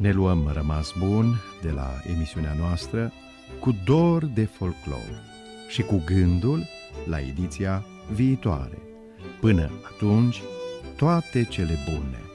Ne luăm rămas bun de la emisiunea noastră cu dor de folclor și cu gândul la ediția viitoare. Până atunci, toate cele bune!